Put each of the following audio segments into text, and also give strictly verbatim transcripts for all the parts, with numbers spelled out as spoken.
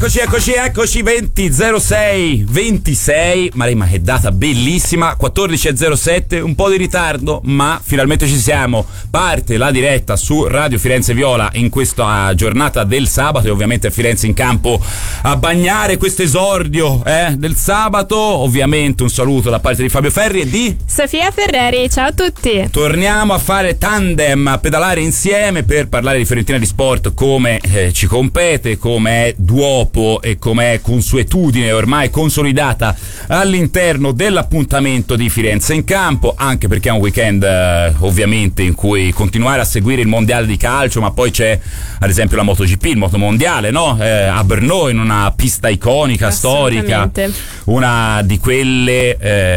Eccoci, eccoci, eccoci, venti zero sei ventisei, ma che data bellissima, quattordici e zero sette, un po' di ritardo, ma finalmente ci siamo. Parte la diretta su Radio Firenze Viola in questa giornata del sabato e ovviamente Firenze in campo a bagnare questo esordio eh, del sabato. Ovviamente un saluto da parte di Fabio Ferri e di Sofia Ferreri, ciao a tutti. Torniamo a fare tandem, a pedalare insieme per parlare di Fiorentina di Sport come eh, ci compete, come è duopo e come è consuetudine ormai consolidata all'interno dell'appuntamento di Firenze in campo, anche perché è un weekend eh, ovviamente in cui continuare a seguire il mondiale di calcio, ma poi c'è ad esempio la MotoGP, il motomondiale, no? Eh, a Brno, in una pista iconica, storica, una di quelle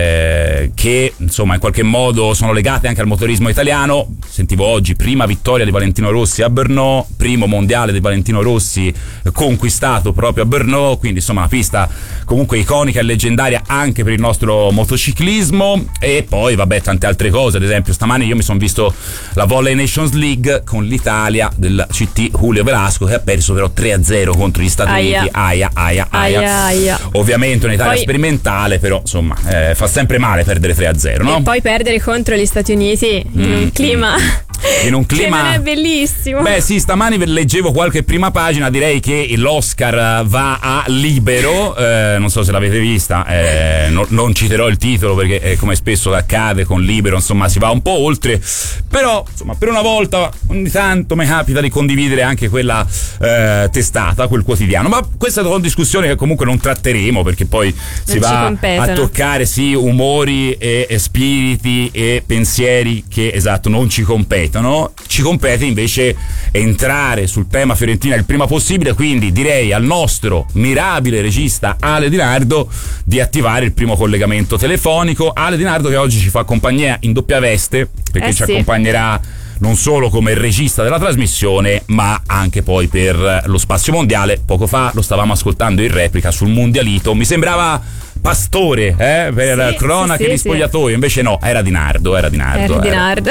eh, che insomma in qualche modo sono legate anche al motorismo italiano. Sentivo oggi prima vittoria di Valentino Rossi a Brno, primo mondiale di Valentino Rossi eh, conquistato proprio a Brno, quindi insomma una pista comunque iconica e leggendaria anche per il nostro motociclismo. E poi vabbè tante altre cose, ad esempio stamani io mi sono visto la Volley Nations League con l'Italia del C T Julio Velasco che ha perso però tre a zero contro gli Stati aia. Uniti. Aia aia aia, aia, aia. Ovviamente un'Italia poi, sperimentale, però insomma eh, fa sempre male perdere tre a zero, no? E poi perdere contro gli Stati Uniti in mm, un clima mm. in un clima che non è bellissimo. Beh sì, stamani leggevo qualche prima pagina, direi che l'Oscar va a Libero, eh, non so se l'avete vista, eh, no, non citerò il titolo perché eh, come spesso accade con Libero insomma si va un po' oltre, però insomma per una volta ogni tanto mi capita di condividere anche quella eh, testata, quel quotidiano, ma questa è una discussione che comunque non tratteremo perché poi si non va competono. a toccare sì umori e, e spiriti e pensieri che esatto non ci competono. Ci compete invece entrare sul tema Fiorentina il prima possibile, quindi direi al nostro mirabile regista Ale Di Nardo di attivare il primo collegamento telefonico. Ale Di Nardo che oggi ci fa compagnia in doppia veste perché eh ci sì. accompagnerà non solo come regista della trasmissione ma anche poi per lo spazio mondiale. Poco fa lo stavamo ascoltando in replica sul Mundialito, mi sembrava Pastore eh, per sì, cronache sì, di sì, spogliatoio, invece no, era Di Nardo, era Di Nardo. Era Di era. Nardo.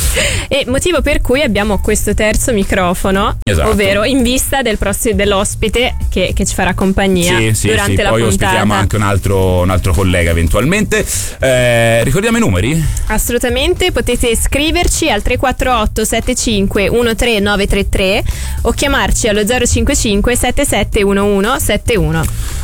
E motivo per cui abbiamo questo terzo microfono, esatto. ovvero in vista del prossimo, dell'ospite che, che ci farà compagnia sì, sì, durante sì. la Poi puntata. ospitiamo anche un altro, un altro collega eventualmente. Eh, ricordiamo i numeri? Assolutamente, potete scriverci al tre quattro otto sette cinque uno tre nove tre tre o chiamarci allo zero cinque cinque sette sette uno uno sette uno.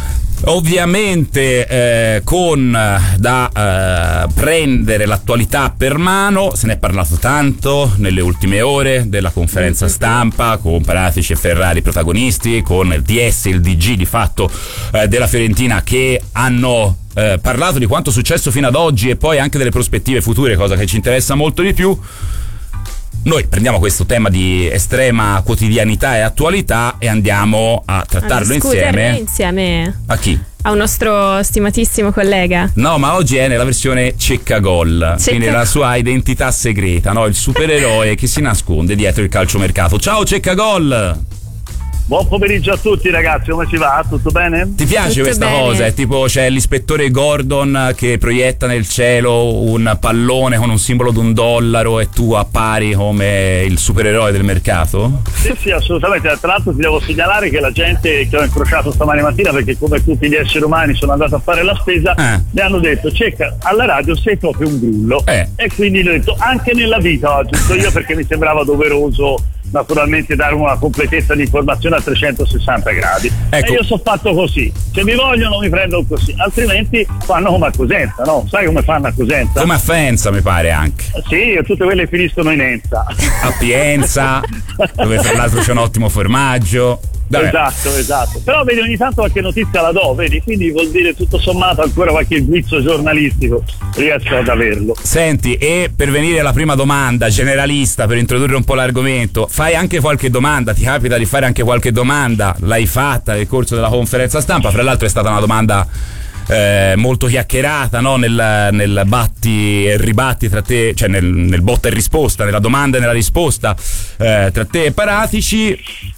Ovviamente eh, con da eh, prendere l'attualità per mano, se ne è parlato tanto nelle ultime ore della conferenza stampa con Paratici e Ferrari protagonisti, con il D S e il D G di fatto eh, della Fiorentina che hanno eh, parlato di quanto è successo fino ad oggi e poi anche delle prospettive future, cosa che ci interessa molto di più. Noi prendiamo questo tema di estrema quotidianità e attualità e andiamo a trattarlo a insieme. insieme A chi? A un nostro stimatissimo collega. No, ma oggi è nella versione Cecca Gol, Cecca... quindi la sua identità segreta, no? Il supereroe che si nasconde dietro il calciomercato. Ciao Cecca Gol! Buon pomeriggio a tutti ragazzi, come si va? Tutto bene? Ti piace Tutto questa bene. cosa? È tipo c'è l'ispettore Gordon che proietta nel cielo un pallone con un simbolo di un dollaro e tu appari come il supereroe del mercato? Sì, sì, assolutamente. Tra l'altro ti devo segnalare che la gente che ho incrociato stamani mattina, perché come tutti gli esseri umani sono andato a fare la spesa, eh. mi hanno detto Cecca, alla radio sei proprio un grullo. Eh. E quindi gli ho detto anche nella vita, ho aggiunto io, perché mi sembrava doveroso naturalmente dare una completezza di informazione a trecentosessanta gradi. Ecco. E io sono fatto così, se mi vogliono mi prendono così, altrimenti fanno come a Cosenza, no? Sai come fanno a Cosenza? Come a Faenza mi pare anche. Sì, tutte quelle finiscono in Enza. A Pienza, dove tra l'altro c'è un ottimo formaggio. Vabbè. Esatto, esatto. Però vedi ogni tanto qualche notizia la do, vedi? Quindi vuol dire tutto sommato ancora qualche guizzo giornalistico riesco ad averlo. Senti, e per venire alla prima domanda generalista, per introdurre un po' l'argomento, fai anche qualche domanda, ti capita di fare anche qualche domanda? L'hai fatta nel corso della conferenza stampa? Fra l'altro è stata una domanda eh, molto chiacchierata, no? nel, nel batti e ribatti tra te, cioè nel, nel botta e risposta, nella domanda e nella risposta eh, tra te e Paratici.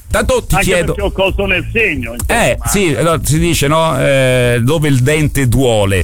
Tanto ti Anche chiedo. perché ho colto nel segno. Eh, sì, no, si dice, no? Eh, dove il dente duole.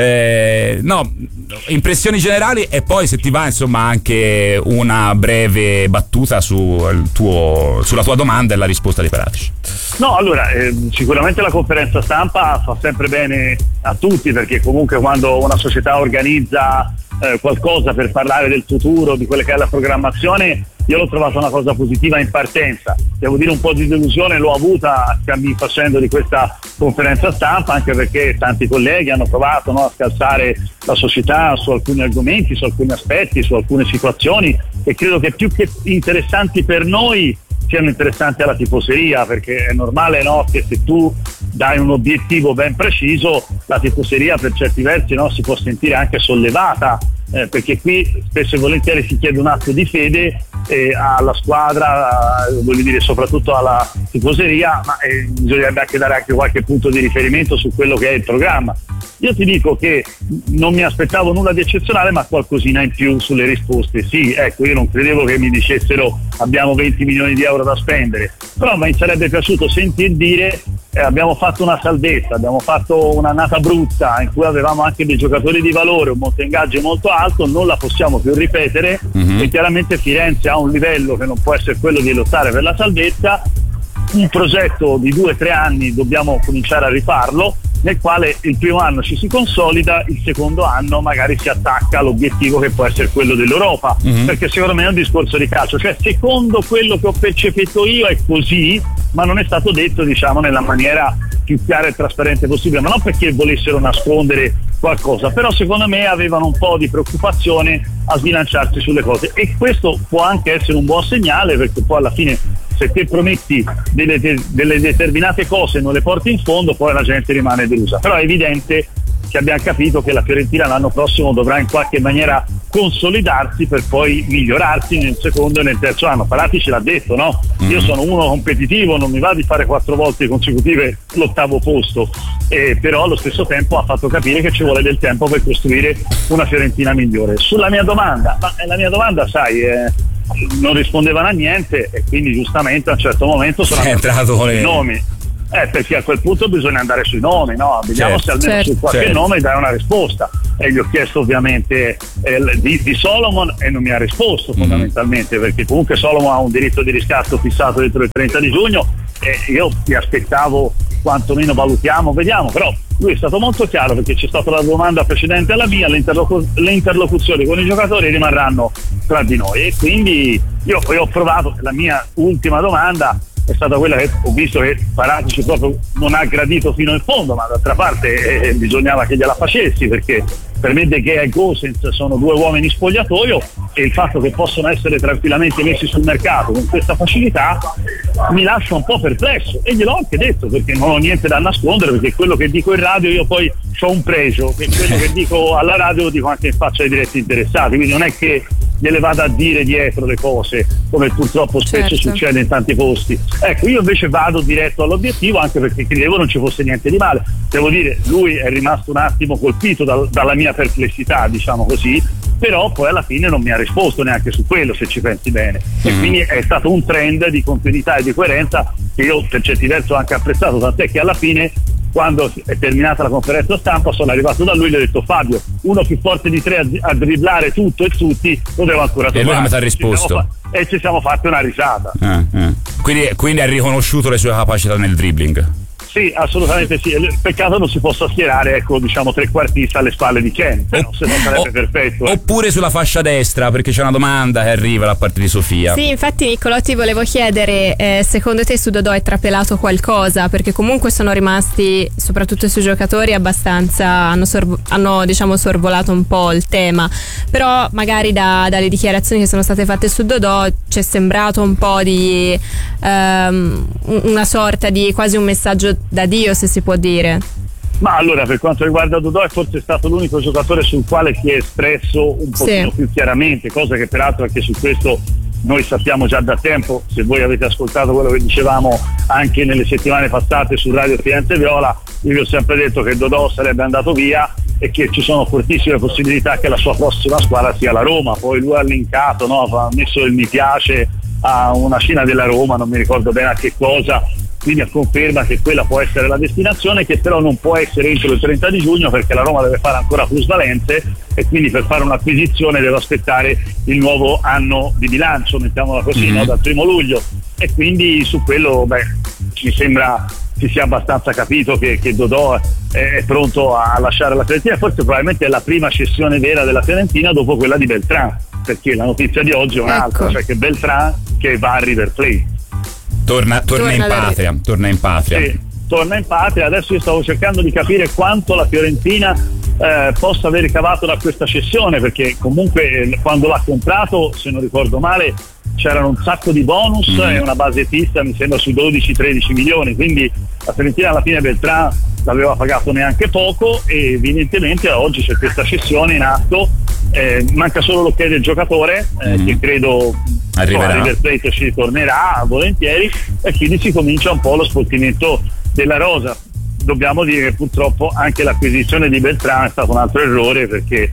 Eh, no, impressioni generali e poi se ti va, insomma, anche una breve battuta sul tuo, sulla tua domanda e la risposta di Paratici. No, allora, eh, sicuramente la conferenza stampa fa sempre bene a tutti, perché comunque quando una società organizza eh, qualcosa per parlare del futuro, di quella che è la programmazione, io l'ho trovata una cosa positiva in partenza. Devo dire, un po' di delusione l'ho avuta facendo di questa conferenza stampa, anche perché tanti colleghi hanno provato, no, a scalzare la società su alcuni argomenti, su alcuni aspetti, su alcune situazioni, e credo che più che interessanti per noi siano interessanti alla tifoseria, perché è normale, no, che se tu dai un obiettivo ben preciso, la tifoseria per certi versi, no, si può sentire anche sollevata, eh, perché qui spesso e volentieri si chiede un atto di fede eh, alla squadra, eh, voglio dire soprattutto alla tifoseria, ma eh, bisognerebbe anche dare anche qualche punto di riferimento su quello che è il programma. Io ti dico che non mi aspettavo nulla di eccezionale, ma qualcosina in più sulle risposte. Sì, ecco, io non credevo che mi dicessero abbiamo venti milioni di euro da spendere, però mi sarebbe piaciuto sentir dire eh, abbiamo fatto una salvezza, abbiamo fatto un'annata brutta in cui avevamo anche dei giocatori di valore, un monte ingaggio molto alto, non la possiamo più ripetere, mm-hmm. e chiaramente Firenze ha un livello che non può essere quello di lottare per la salvezza. Un progetto di due o tre anni dobbiamo cominciare a rifarlo, nel quale il primo anno ci si consolida, il secondo anno magari si attacca all'obiettivo che può essere quello dell'Europa, mm-hmm. perché secondo me è un discorso di calcio, cioè secondo quello che ho percepito io è così, ma non è stato detto, diciamo, nella maniera più chiara e trasparente possibile, ma non perché volessero nascondere qualcosa, però secondo me avevano un po' di preoccupazione a sbilanciarsi sulle cose, e questo può anche essere un buon segnale, perché poi alla fine se te prometti delle, delle determinate cose e non le porti in fondo, poi la gente rimane delusa. Però è evidente che abbiamo capito che la Fiorentina l'anno prossimo dovrà in qualche maniera consolidarsi per poi migliorarsi nel secondo e nel terzo anno. Parati ce l'ha detto, no? Mm-hmm. Io sono uno competitivo, non mi va di fare quattro volte consecutive l'ottavo posto, eh, però allo stesso tempo ha fatto capire che ci vuole del tempo per costruire una Fiorentina migliore. Sulla mia domanda, ma la mia domanda, sai, eh, non rispondevano a niente, e quindi giustamente a un certo momento sono entrato con i nomi. Eh, perché a quel punto bisogna andare sui nomi, no? Vediamo, certo, se almeno certo, su qualche certo. nome dai una risposta. E gli ho chiesto ovviamente eh, di, di Solomon e non mi ha risposto, mm-hmm. fondamentalmente, perché comunque Solomon ha un diritto di riscatto fissato dentro il trenta di giugno, e io mi aspettavo quantomeno valutiamo, vediamo, però lui è stato molto chiaro, perché c'è stata la domanda precedente alla mia, le, interlocu- le interlocuzioni con i giocatori rimarranno tra di noi, e quindi io, io ho provato, la mia ultima domanda è stata quella che ho visto che Paratici proprio non ha gradito fino in fondo, ma d'altra parte eh, bisognava che gliela facessi, perché per me De Gea e Gosens sono due uomini spogliatoio, e il fatto che possono essere tranquillamente messi sul mercato con questa facilità mi lascia un po' perplesso, e gliel'ho anche detto, perché non ho niente da nascondere, perché quello che dico in radio io poi ho un pregio, che quello che dico alla radio lo dico anche in faccia ai diretti interessati, quindi non è che gliele vada a dire dietro le cose, come purtroppo spesso certo. succede in tanti posti. Ecco, io invece vado diretto all'obiettivo, anche perché credevo non ci fosse niente di male. Devo dire, lui è rimasto un attimo colpito dal, dalla mia perplessità, diciamo così, però poi alla fine non mi ha risposto neanche su quello, se ci pensi bene, mm. e quindi è stato un trend di continuità e di coerenza che io per certi versi ho anche apprezzato, tant'è che alla fine, quando è terminata la conferenza stampa, sono arrivato da lui e gli ho detto: Fabio, uno più forte di tre a, a dribblare tutto e tutti lo devo ancora trovare. E lui come ti ha risposto? Fa- e ci siamo fatti una risata. Eh, eh. Quindi, quindi ha riconosciuto le sue capacità nel dribbling? Sì, assolutamente sì. Peccato non si possa schierare, ecco, diciamo trequartista alle spalle di Ken, però se no sarebbe o, perfetto. Eh. Oppure sulla fascia destra, perché c'è una domanda che arriva da parte di Sofia. Sì, infatti Niccolò ti volevo chiedere, eh, secondo te su Dodò è trapelato qualcosa? Perché comunque sono rimasti, soprattutto i suoi giocatori, abbastanza, hanno, sorvo- hanno diciamo sorvolato un po' il tema, però magari da, dalle dichiarazioni che sono state fatte su Dodò ci è sembrato un po' di um, una sorta di quasi un messaggio da Dio, se si può dire. Ma allora, per quanto riguarda Dodò, è forse stato l'unico giocatore sul quale si è espresso un pochino sì. più chiaramente, cosa che peraltro anche su questo noi sappiamo già da tempo. Se voi avete ascoltato quello che dicevamo anche nelle settimane passate su Radio Firenze Viola, io vi ho sempre detto che Dodò sarebbe andato via e che ci sono fortissime possibilità che la sua prossima squadra sia la Roma. Poi lui ha linkato, no? Ha messo il mi piace a una cena della Roma, non mi ricordo bene a che cosa, quindi a conferma che quella può essere la destinazione, che però non può essere entro il trenta di giugno perché la Roma deve fare ancora plusvalenze e quindi per fare un'acquisizione deve aspettare il nuovo anno di bilancio, mettiamola così, mm-hmm. no? Dal primo luglio, e quindi su quello beh, mi sembra si sia abbastanza capito che, che Dodò è, è pronto a lasciare la Fiorentina. Forse probabilmente è la prima cessione vera della Fiorentina dopo quella di Beltrán, perché la notizia di oggi è un'altra, ecco. Cioè che Beltrán che va a River Plate. Torna, torna, torna in patria, da... torna in patria. Sì, torna in patria. Adesso io stavo cercando di capire quanto la Fiorentina eh, possa aver ricavato da questa cessione, perché comunque quando l'ha comprato, se non ricordo male, c'erano un sacco di bonus mm. e una base fissa mi sembra sui dodici tredici milioni, quindi la Fiorentina alla fine Beltrán l'aveva pagato neanche poco e evidentemente oggi c'è questa cessione in atto, eh, manca solo l'ok del giocatore eh, mm. che credo arriverà. So, a River Plate ci ritornerà volentieri e quindi si comincia un po' lo sfoltimento della rosa. Dobbiamo dire che purtroppo anche l'acquisizione di Beltrán è stato un altro errore, perché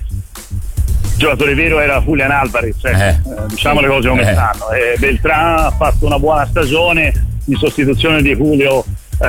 il giocatore vero era Julián Álvarez, eh. Eh, diciamo le cose come eh. stanno. Eh, Beltrán ha fatto una buona stagione in sostituzione di Julio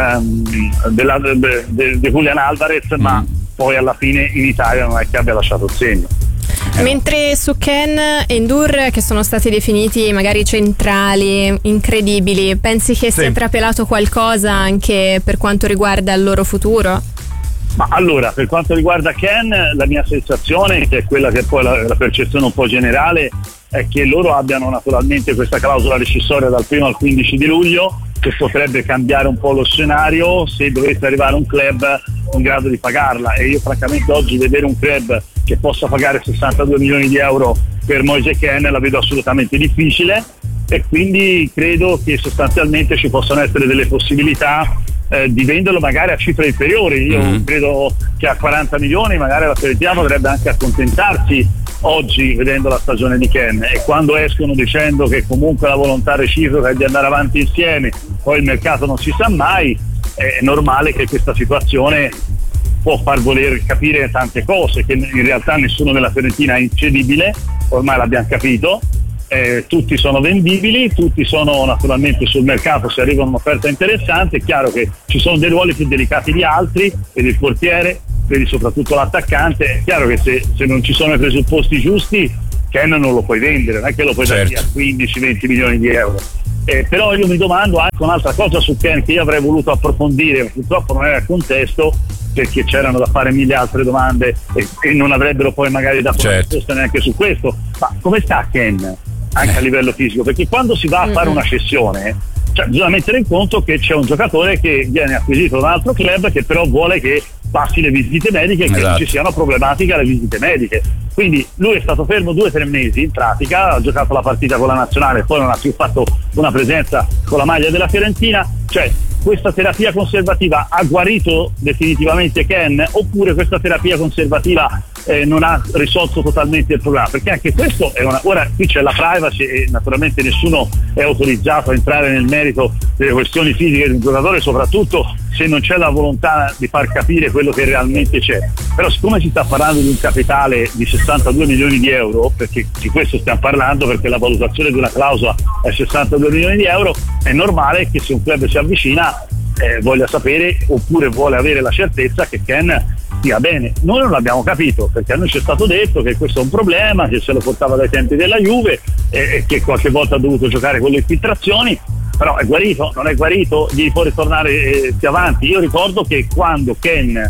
ehm, della, de, de, de Julián Álvarez, mm. ma poi alla fine in Italia non è che abbia lasciato il segno. Eh. Mentre su Ken e Ndour, che sono stati definiti magari centrali, incredibili, pensi che sì. sia trapelato qualcosa anche per quanto riguarda il loro futuro? Ma allora, per quanto riguarda Ken, la mia sensazione, che è quella che è poi la, la percezione un po' generale, è che loro abbiano naturalmente questa clausola rescissoria dal primo al quindici di luglio, che potrebbe cambiare un po' lo scenario se dovesse arrivare un club in grado di pagarla, e io francamente oggi vedere un club che possa pagare sessantadue milioni di euro per Moise Ken la vedo assolutamente difficile, e quindi credo che sostanzialmente ci possano essere delle possibilità eh, di venderlo magari a cifre inferiori. Io mm. credo che a quaranta milioni magari la Fiorentina potrebbe anche accontentarsi oggi vedendo la stagione di Ken, e quando escono dicendo che comunque la volontà reciproca è di andare avanti insieme, poi il mercato non si sa mai, è normale che questa situazione può far voler capire tante cose, che in realtà nessuno della Fiorentina è incedibile, ormai l'abbiamo capito, eh, tutti sono vendibili, tutti sono naturalmente sul mercato se arriva un'offerta interessante. È chiaro che ci sono dei ruoli più delicati di altri, vedi il portiere, vedi soprattutto l'attaccante. È chiaro che se, se non ci sono i presupposti giusti, Ken non lo puoi vendere, non è che lo puoi certo. dare a quindici venti milioni di euro. Eh, però io mi domando anche un'altra cosa su Ken che io avrei voluto approfondire, ma purtroppo non era il contesto, perché c'erano da fare mille altre domande e, e non avrebbero poi magari dato certo. una risposta neanche su questo. Ma come sta Ken anche a livello fisico? Perché quando si va a fare una cessione, cioè, bisogna mettere in conto che c'è un giocatore che viene acquisito da un altro club che però vuole che passi le visite mediche e esatto. che ci siano problematiche alle visite mediche. Quindi lui è stato fermo due o tre mesi in pratica, ha giocato la partita con la nazionale e poi non ha più fatto una presenza con la maglia della Fiorentina. Cioè, questa terapia conservativa ha guarito definitivamente Ken, oppure questa terapia conservativa eh, non ha risolto totalmente il problema? Perché anche questo è una... Ora qui c'è la privacy e naturalmente nessuno è autorizzato a entrare nel merito delle questioni fisiche di un giocatore, soprattutto se non c'è la volontà di far capire quello che realmente c'è. Però siccome si sta parlando di un capitale di sessantadue milioni di euro, perché di questo stiamo parlando, perché la valutazione di una clausola è sessantadue milioni di euro, è normale che se un club si avvicina eh, voglia sapere, oppure vuole avere la certezza che Ken stia bene. Noi non l'abbiamo capito, perché a noi ci è stato detto che questo è un problema, che se lo portava dai tempi della Juve e eh, che qualche volta ha dovuto giocare con le infiltrazioni. Però è guarito, non è guarito, gli può ritornare eh, più avanti. Io ricordo che quando Ken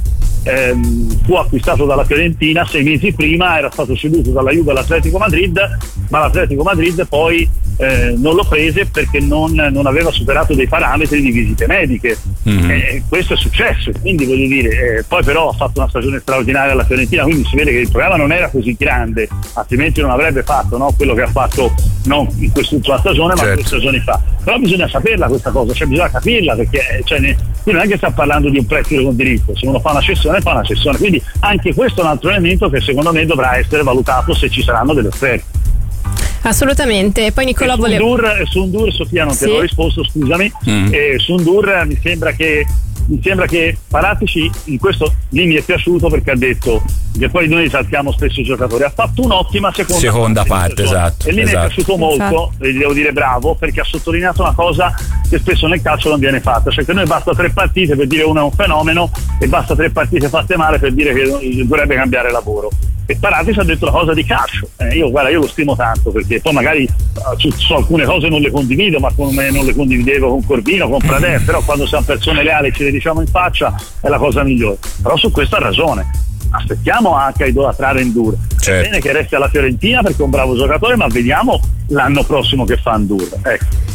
ehm, fu acquistato dalla Fiorentina, sei mesi prima era stato ceduto dalla Juve all'Atletico Madrid, ma l'Atletico Madrid poi eh, non lo prese perché non, non aveva superato dei parametri di visite mediche. Mm-hmm. Eh, questo è successo, quindi voglio dire, eh, poi però ha fatto una stagione straordinaria alla Fiorentina, quindi si vede che il problema non era così grande, altrimenti non avrebbe fatto, no, quello che ha fatto non in quest'ultima stagione ma certo. due stagioni fa. Però bisogna saperla questa cosa, cioè bisogna capirla, perché cioè, ne, qui non è che sta parlando di un prestito con diritto, se uno fa una cessione fa una cessione, quindi anche questo è un altro elemento che secondo me dovrà essere valutato se ci saranno delle offerte. Assolutamente. Poi Nicolò voleva su Ndour, Sofia non sì. te l'ho risposto, scusami. mm. eh, su Ndour mi sembra che mi sembra che Paratici in questo lì mi è piaciuto perché ha detto che poi noi saltiamo spesso i giocatori, ha fatto un'ottima seconda, seconda parte, parte esatto, e lì esatto. mi è piaciuto molto, e gli devo dire bravo, perché ha sottolineato una cosa che spesso nel calcio non viene fatta, cioè che noi basta tre partite per dire uno è un fenomeno e basta tre partite fatte male per dire che dovrebbe cambiare lavoro. E Paratici ha detto una cosa di calcio, eh, io guarda io lo stimo tanto, perché poi magari uh, su, su alcune cose non le condivido, ma come non le condividevo con Corvino, con Pradè, però quando siamo persone leali ce le diciamo in faccia è la cosa migliore. Però su questo ha ragione, aspettiamo anche a idolatrare N'Dour, certo. È bene che resti alla Fiorentina perché è un bravo giocatore, ma vediamo l'anno prossimo che fa N'Dour, ecco.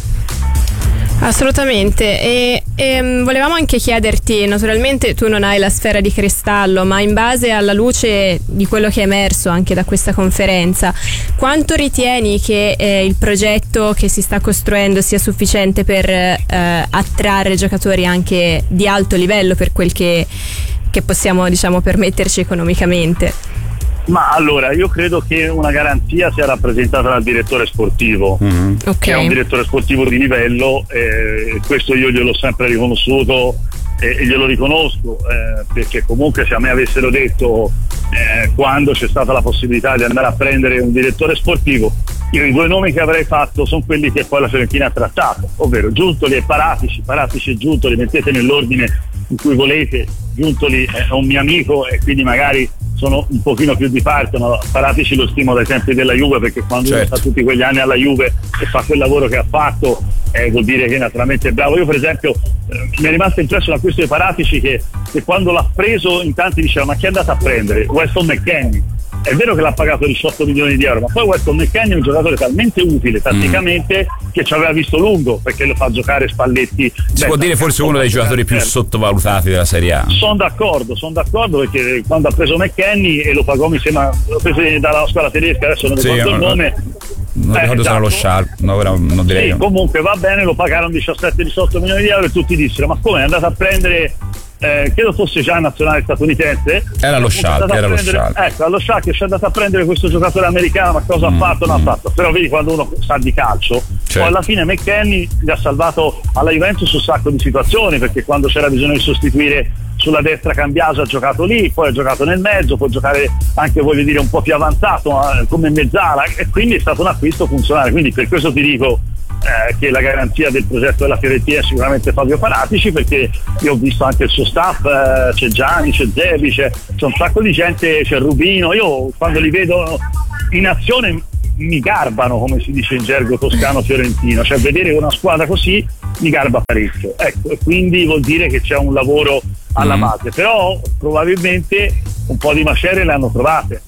Assolutamente, e, e volevamo anche chiederti, naturalmente tu non hai la sfera di cristallo, ma in base alla luce di quello che è emerso anche da questa conferenza, quanto ritieni che eh, il progetto che si sta costruendo sia sufficiente per eh, attrarre giocatori anche di alto livello per quel che, che possiamo, diciamo, permetterci economicamente? Ma allora, io credo che una garanzia sia rappresentata dal direttore sportivo, mm-hmm. okay. che è un direttore sportivo di livello, e questo io gliel'ho sempre riconosciuto e glielo riconosco, eh, perché comunque se a me avessero detto eh, quando c'è stata la possibilità di andare a prendere un direttore sportivo, io i due nomi che avrei fatto sono quelli che poi la Fiorentina ha trattato, ovvero Giuntoli e Paratici. Paratici e Giuntoli mettete nell'ordine in cui volete, Giuntoli è un mio amico e quindi magari sono un pochino più di parte, ma Paratici lo stimo dai tempi della Juve, perché quando certo. uno sta tutti quegli anni alla Juve e fa quel lavoro che ha fatto, eh, vuol dire che naturalmente è bravo. Io per esempio eh, mi è rimasto impresso da questo di Paratici che, che quando l'ha preso in tanti dicevano ma chi è andato a prendere? Weston McKennie. È vero che l'ha pagato diciotto milioni di euro, ma poi Weston McKennie è un giocatore talmente utile tatticamente mm. che ci aveva visto lungo, perché lo fa giocare Spalletti. Si beh, può dire forse uno dei giocatori più sottovalutati della Serie A. Sono d'accordo, sono d'accordo, perché quando ha preso McKennie e lo pagò, mi sembra, lo preso dalla squadra tedesca, adesso non ricordo sì, il nome. Non eh, ricordo se era lo Sharp, no, non direi. Sì, comunque va bene, lo pagarono diciassette diciotto milioni di euro e tutti dissero ma come è andato a prendere, eh, credo fosse già nazionale statunitense, era lo Sharp, era lo Sharp. Ecco, allo Sharp che ci è andato a prendere questo giocatore americano, ma cosa mm, ha fatto? Non mm. ha fatto, però vedi quando uno sa di calcio, certo. Poi alla fine McKennie gli ha salvato alla Juventus un sacco di situazioni, perché quando c'era bisogno di sostituire sulla destra Cambiaso ha giocato lì, poi ha giocato nel mezzo, può giocare anche, voglio dire, un po' più avanzato eh, come mezzala, e quindi è stato un acquisto funzionale. Quindi per questo ti dico eh, che la garanzia del progetto della Fiorentina è sicuramente Fabio Paratici, perché io ho visto anche il suo staff, eh, c'è Gianni, c'è Zebi, c'è, c'è un sacco di gente, c'è Rubino. Io quando li vedo in azione mi garbano, come si dice in gergo toscano fiorentino, cioè vedere una squadra così mi garba parecchio, ecco, e quindi vuol dire che c'è un lavoro alla mm. base, però probabilmente un po' di macerie le hanno trovate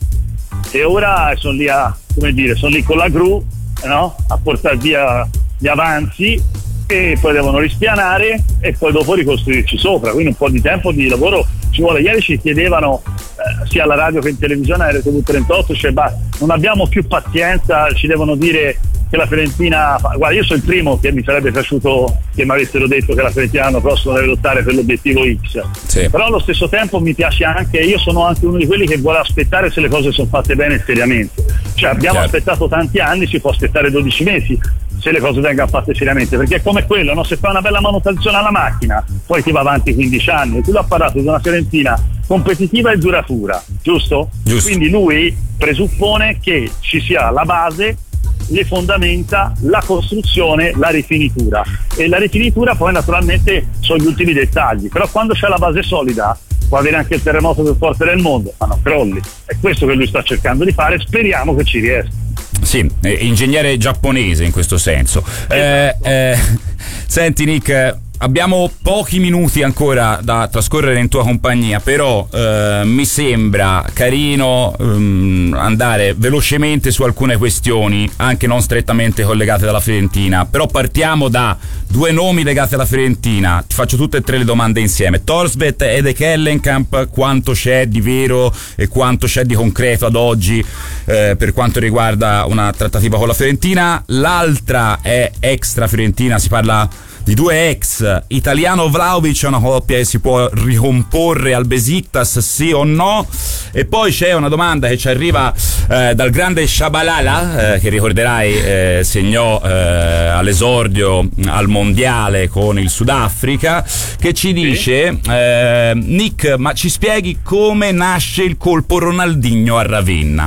e ora sono lì a, come dire, sono lì con la gru, no? A portare via gli avanzi e poi devono rispianare e poi dopo ricostruirci sopra, quindi un po' di tempo di lavoro ci vuole. Ieri ci chiedevano eh, sia alla radio che in televisione, a R T V trentotto, cioè, bah, non abbiamo più pazienza, ci devono dire che la Fiorentina fa... guarda, io sono il primo che mi sarebbe piaciuto che mi avessero detto che la Fiorentina l'anno prossimo deve lottare per l'obiettivo X, sì. Però allo stesso tempo mi piace anche, io sono anche uno di quelli che vuole aspettare se le cose sono fatte bene e seriamente, cioè abbiamo certo. aspettato tanti anni, si può aspettare dodici mesi se le cose vengono fatte seriamente, perché è come quello, no? Se fai una bella manutenzione alla macchina poi ti va avanti quindici anni, e tu l'hai parlato di una Fiorentina competitiva e duratura, giusto? Giusto? Quindi lui presuppone che ci sia la base, le fondamenta, la costruzione, la rifinitura, e la rifinitura poi naturalmente sono gli ultimi dettagli, però quando c'è la base solida può avere anche il terremoto più forte del mondo, ma non crolli. È questo che lui sta cercando di fare, speriamo che ci riesca. Sì, ingegnere giapponese in questo senso. Esatto. Eh, eh, senti Nick, abbiamo pochi minuti ancora da trascorrere in tua compagnia, però eh, mi sembra carino um, andare velocemente su alcune questioni, anche non strettamente collegate alla Fiorentina. Però partiamo da due nomi legati alla Fiorentina. Ti faccio tutte e tre le domande insieme. Thorstvedt ed Ekelenkamp, quanto c'è di vero e quanto c'è di concreto ad oggi eh, per quanto riguarda una trattativa con la Fiorentina? L'altra è extra Fiorentina, si parla di due ex. Italiano Vlahovic è una coppia che si può ricomporre al Besiktas, sì o no? E poi c'è una domanda che ci arriva eh, dal grande Shabalala, eh, che ricorderai eh, segnò eh, all'esordio al mondiale con il Sudafrica, che ci dice eh, Nick, ma ci spieghi come nasce il colpo Ronaldinho a Ravenna?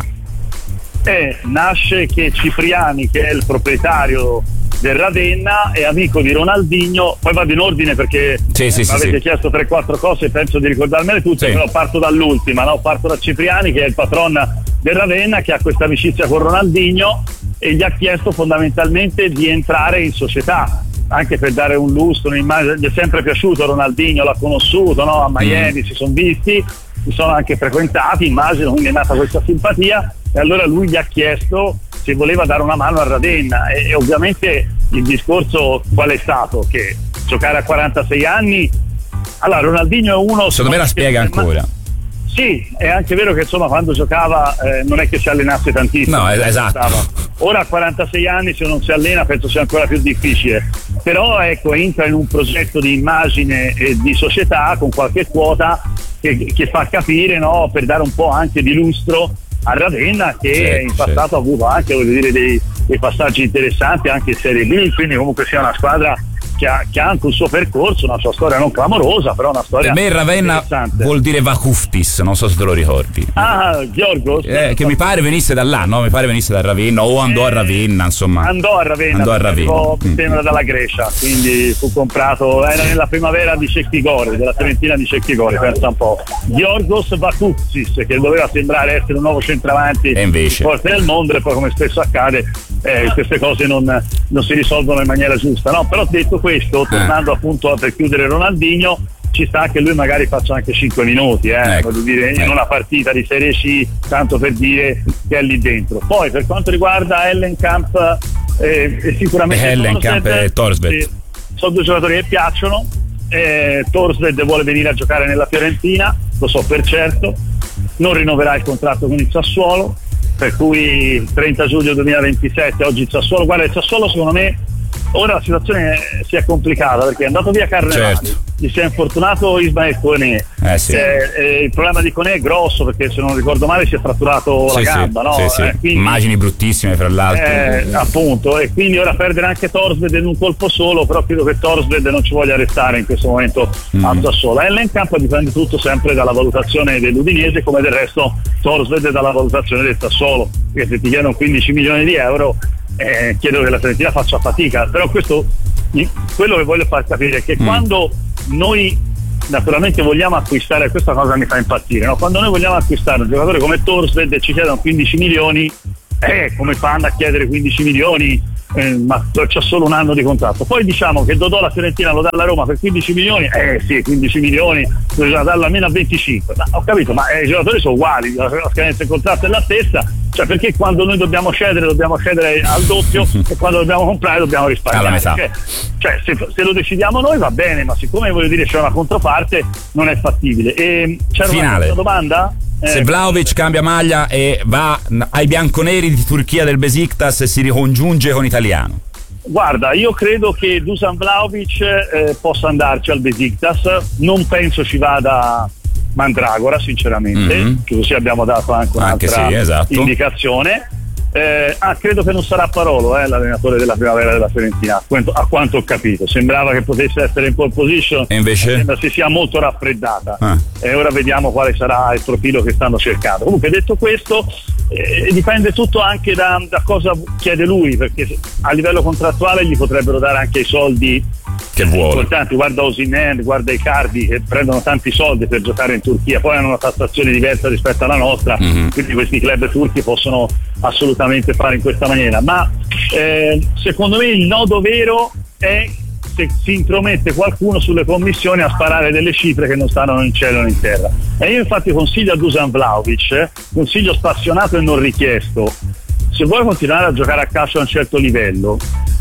Eh, nasce che Cipriani, che è il proprietario del Ravenna, è amico di Ronaldinho. Poi vado in ordine perché sì, sì, eh, sì, avete sì. chiesto tre quattro cose e penso di ricordarmele tutte, sì. Però parto dall'ultima, no? Parto da Cipriani, che è il patron del Ravenna, che ha questa amicizia con Ronaldinho e gli ha chiesto fondamentalmente di entrare in società, anche per dare un lustro, un'immagine. Gli è sempre piaciuto Ronaldinho, l'ha conosciuto, no? A Miami mm. si sono visti, si sono anche frequentati, immagino, quindi è nata questa simpatia. E allora lui gli ha chiesto se voleva dare una mano a Ravenna e, e ovviamente il discorso qual è stato? Che giocare a quarantasei anni, allora Ronaldinho è uno, secondo me la spiega ancora. Ma, sì, è anche vero che insomma quando giocava eh, non è che si allenasse tantissimo. No, esatto. Ora a quarantasei anni se non si allena penso sia ancora più difficile, però ecco, entra in un progetto di immagine e di società con qualche quota che, che fa capire, no, per dare un po' anche di lustro a Ravenna, che certo, in passato certo. ha avuto anche, voglio dire, dei, dei passaggi interessanti anche in Serie B, quindi comunque sia una squadra che ha, che ha anche un suo percorso, una sua storia non clamorosa, però una storia per me Ravenna vuol dire Vakuftis, non so se te lo ricordi. Ah, Giorgos, eh, che mi pare venisse da là, no? Mi pare venisse da Ravenna o andò eh, a Ravenna, insomma. Andò a Ravenna, andò a Ravenna. Arrivò, mm. mi sembra dalla Grecia, quindi fu comprato, era nella primavera di Cecchigori, della Fiorentina di Cecchigori, pensa un po'. Giorgos Vakuftis, che doveva sembrare essere un nuovo centravanti e invece forte del mondo, e poi come spesso accade eh, queste cose non, non si risolvono in maniera giusta, no? Però detto questo, tornando eh. appunto per chiudere Ronaldinho, ci sta che lui magari faccia anche cinque minuti eh, ecco. voglio dire, in ecco. una partita di Serie C, tanto per dire che è lì dentro. Poi per quanto riguarda Hellenkamp eh, e sicuramente Hellenkamp e Thorstvedt, eh, sono due giocatori che piacciono. eh, Thorstvedt vuole venire a giocare nella Fiorentina, lo so per certo, non rinnoverà il contratto con il Sassuolo, per cui trenta giugno duemilaventisette oggi il Sassuolo, guarda il Sassuolo secondo me ora la situazione si è complicata perché è andato via Carnevali, certo. gli si è infortunato Ismael Koné, eh sì. eh, eh, il problema di Koné è grosso perché se non ricordo male si è fratturato sì, la gamba, sì, no? sì, sì. Eh, quindi, immagini bruttissime fra l'altro, eh, appunto, e quindi ora perdere anche Thorstvedt in un colpo solo, però credo che Thorstvedt non ci voglia restare in questo momento mm. a Sassuolo. Hellenkamp dipende tutto sempre dalla valutazione dell'Udinese, come del resto Thorstvedt dalla valutazione del Sassuolo, perché se ti chiedono quindici milioni di euro Eh, chiedo che la Fiorentina faccia fatica, però questo, quello che voglio far capire è che mm. quando noi naturalmente vogliamo acquistare, questa cosa mi fa impazzire, no? Quando noi vogliamo acquistare un giocatore come Thorstvedt e ci chiedono quindici milioni, eh, come fanno a chiedere quindici milioni? Eh, ma c'ha solo un anno di contratto. Poi diciamo che Dodò la Fiorentina lo dà alla Roma per quindici milioni, eh sì, quindici milioni bisogna darlo almeno a venticinque. Ma ho capito, ma eh, i giocatori sono uguali, la, la scadenza del contratto è la stessa, cioè perché quando noi dobbiamo cedere dobbiamo cedere al doppio e quando dobbiamo comprare dobbiamo risparmiare? Cioè, cioè se, se lo decidiamo noi va bene, ma siccome voglio dire c'è una controparte non è fattibile. E c'era Finale. una domanda? Se Vlahovic cambia maglia e va ai bianconeri di Turchia del Besiktas e si ricongiunge con Italiano? Guarda, io credo che Dusan Vlahovic eh, possa andarci al Besiktas, non penso ci vada Mandragora sinceramente, mm-hmm. che così abbiamo dato anche un'altra anche sì, esatto. indicazione. Eh, ah, credo che non sarà Parolo eh, l'allenatore della primavera della Fiorentina, a quanto, a quanto ho capito. Sembrava che potesse essere in pole position e invece sembra si sia molto raffreddata ah. e ora vediamo quale sarà il profilo che stanno cercando. Comunque detto questo eh, dipende tutto anche da, da cosa chiede lui, perché a livello contrattuale gli potrebbero dare anche i soldi che vuole. Importanti. Guarda Osimhen, guarda Icardi che prendono tanti soldi per giocare in Turchia, poi hanno una tassazione diversa rispetto alla nostra, mm-hmm. quindi questi club turchi possono assolutamente fare in questa maniera, ma eh, secondo me il nodo vero è se si intromette qualcuno sulle commissioni a sparare delle cifre che non stanno in cielo né in terra. E io infatti consiglio a Dusan Vlahovic, eh, consiglio spassionato e non richiesto, se vuoi continuare a giocare a calcio a un certo livello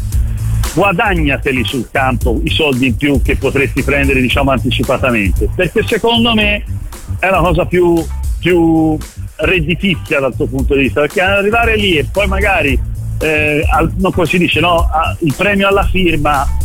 guadagnateli sul campo i soldi in più che potresti prendere diciamo anticipatamente, perché secondo me è una cosa più, più redditizia dal tuo punto di vista, perché arrivare lì e poi magari eh, al, non come si dice no, a, il premio alla firma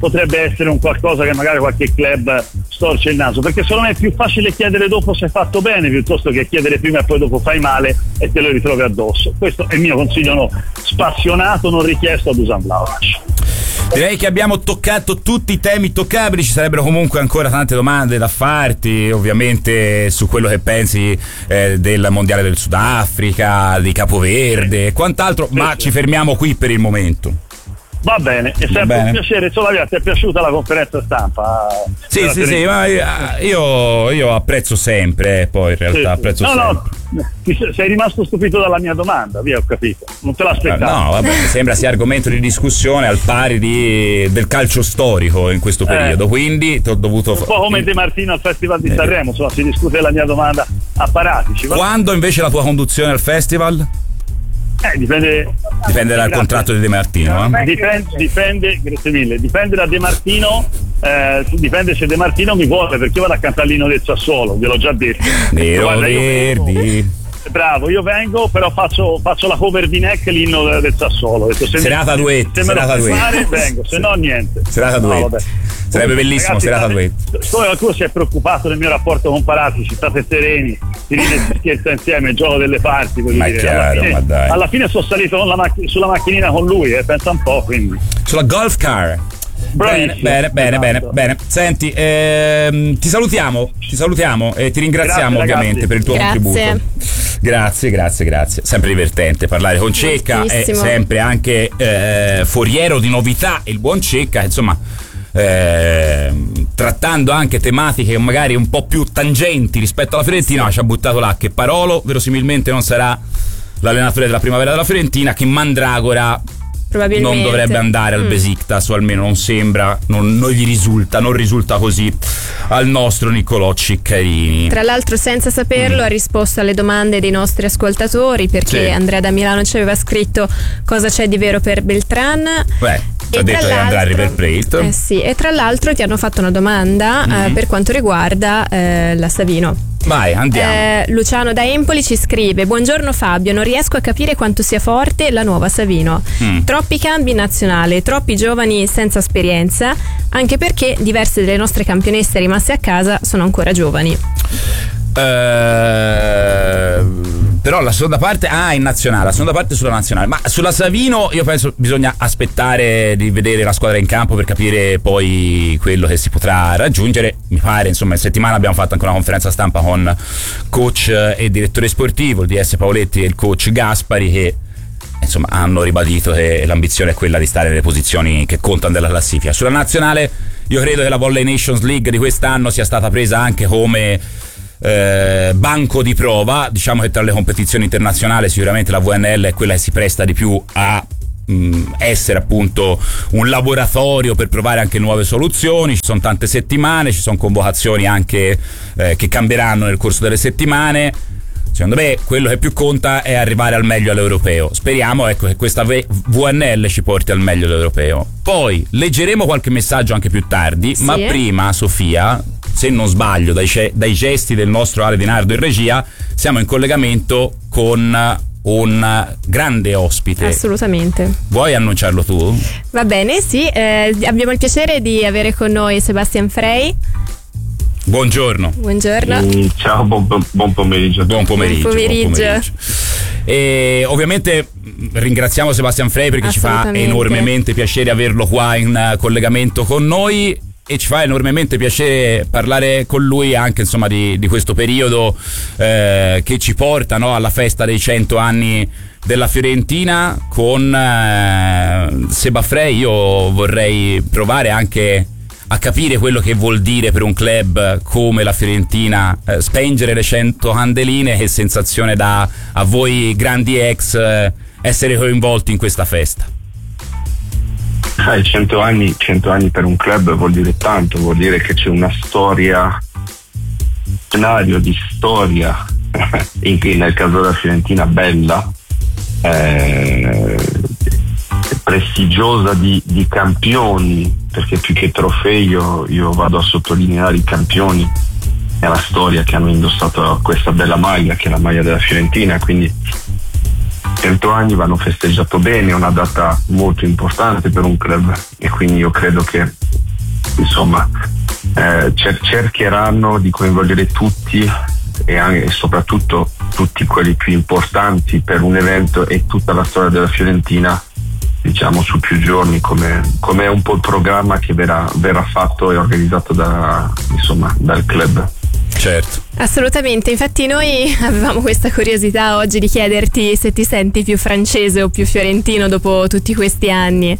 potrebbe essere un qualcosa che magari qualche club storce il naso, perché secondo me è più facile chiedere dopo se hai fatto bene piuttosto che chiedere prima e poi dopo fai male e te lo ritrovi addosso. Questo è il mio consiglio no, spassionato, non richiesto ad Dusan Vlahovic. Direi che abbiamo toccato tutti i temi toccabili, ci sarebbero comunque ancora tante domande da farti, ovviamente su quello che pensi eh, del mondiale del Sudafrica, di Capoverde e quant'altro, sì, ma sì. ci fermiamo qui per il momento. Va bene, è sempre bene. un piacere. Solo ti è piaciuta la conferenza stampa? Sì, sì, sì, ma io, io apprezzo sempre, eh, poi in realtà sì, apprezzo no, sempre. No, ti sei rimasto stupito dalla mia domanda, via, ho capito. Non te l'aspettavo. No, vabbè, mi sembra sia argomento di discussione al pari di, del calcio storico in questo periodo, eh, quindi ti ho dovuto... Un po' come De Martino al Festival di Sanremo, insomma, si discute della mia domanda a Paratici. Va? Quando invece la tua conduzione al festival? Eh, dipende dipende dal grazie. contratto di De Martino, eh? dipende, dipende grazie mille dipende da De Martino, eh, dipende se De Martino mi vuole, perché io vado a cantare l'inno del Sassuolo, gliel'ho già detto. Nero Guarda, io Verdi vengo, bravo, io vengo, però faccio, faccio la cover di Neck, l'inno del, del Sassuolo. Detto, se serata duetto, se me serata lo fai fare, duetto. vengo, se no niente. Serata no, duetto. Sarebbe bellissimo, ragazzi, serata state, duetto. come qualcuno si è preoccupato del mio rapporto con Paratici, state sereni, si ride e si scherza insieme, il gioco delle parti, ma dire. è chiaro, alla fine, ma dai. alla fine sono salito con la macch- sulla macchinina con lui, eh, pensa un po', quindi. Sulla golf car. Bene, bene, bene, bene, bene. Senti, ehm, ti salutiamo, ti salutiamo e ti ringraziamo Grazie, ovviamente ragazzi. per il tuo Grazie. contributo. Grazie, grazie, grazie. Sempre divertente parlare con Cecca, è Moltissimo. sempre anche eh, foriero di novità il buon Cecca, insomma. Eh, trattando anche tematiche magari un po' più tangenti rispetto alla Fiorentina, ci ha buttato là che Parolo verosimilmente non sarà l'allenatore della primavera della Fiorentina, che Mandragora non dovrebbe andare al mm. Besiktas, o almeno non sembra, non, non gli risulta, non risulta così al nostro Niccolò Ciccarini. Tra l'altro, senza saperlo, Mm. ha risposto alle domande dei nostri ascoltatori, perché Sì. Andrea da Milano ci aveva scritto cosa c'è di vero per Beltran. Beh, ti ha E detto tra che andrà a River Plate. Eh sì, e tra l'altro ti hanno fatto una domanda Mm. eh, per quanto riguarda eh, la Savino. Vai, andiamo. Eh, Luciano da Empoli ci scrive: buongiorno Fabio, non riesco a capire quanto sia forte la nuova Savino. Mm. Troppi cambi in nazionale, troppi giovani senza esperienza, anche perché diverse delle nostre campionesse rimaste a casa sono ancora giovani. Eh, però la seconda parte, ah, in nazionale, la seconda parte sulla nazionale, ma sulla Savino io penso bisogna aspettare di vedere la squadra in campo per capire poi quello che si potrà raggiungere. Mi pare, insomma, in settimana abbiamo fatto anche una conferenza stampa con coach e direttore sportivo, il D S Paoletti e il coach Gaspari, che insomma hanno ribadito che l'ambizione è quella di stare nelle posizioni che contano della classifica. Sulla nazionale io credo che la Volley Nations League di quest'anno sia stata presa anche come Eh, banco di prova. Diciamo che tra le competizioni internazionali sicuramente la V N L è quella che si presta di più a mh, essere appunto un laboratorio per provare anche nuove soluzioni. Ci sono tante settimane, ci sono convocazioni anche eh, che cambieranno nel corso delle settimane. Secondo me quello che più conta è arrivare al meglio all'europeo. Speriamo, ecco, che questa V N L ci porti al meglio all'europeo. Poi leggeremo qualche messaggio anche più tardi, sì. ma prima, Sofia, se non sbaglio dai, ce- dai gesti del nostro Ale Di Nardo in regia, siamo in collegamento con un grande ospite. Assolutamente. Vuoi annunciarlo tu? Va bene, sì, eh, abbiamo il piacere di avere con noi Sebastian Frey. Buongiorno. Buongiorno. Mm, ciao, buon, buon pomeriggio. Buon pomeriggio. Buon pomeriggio. Buon pomeriggio. E ovviamente ringraziamo Sebastian Frey perché ci fa enormemente piacere averlo qua in uh, collegamento con noi, e ci fa enormemente piacere parlare con lui anche, insomma, di, di questo periodo eh, che ci porta, no, alla festa dei cento anni della Fiorentina. Con eh, Seba Frey io vorrei provare anche a capire quello che vuol dire per un club come la Fiorentina eh, spengere le cento candeline. Che sensazione dà a voi grandi ex eh, essere coinvolti in questa festa? Sai, cento anni, cento anni per un club vuol dire tanto, vuol dire che c'è una storia, un scenario di storia, in cui nel caso della Fiorentina bella, eh, prestigiosa di, di campioni, perché più che trofei io, io vado a sottolineare i campioni e la storia che hanno indossato questa bella maglia, che è la maglia della Fiorentina. Quindi cento anni vanno festeggiato bene, è una data molto importante per un club, e quindi io credo che insomma eh, cer- cercheranno di coinvolgere tutti e, anche, e soprattutto tutti quelli più importanti per un evento e tutta la storia della Fiorentina, diciamo, su più giorni, come, come è un po' il programma che verrà, verrà fatto e organizzato da, insomma, dal club. Certo. Assolutamente, infatti noi avevamo questa curiosità oggi di chiederti se ti senti più francese o più fiorentino dopo tutti questi anni.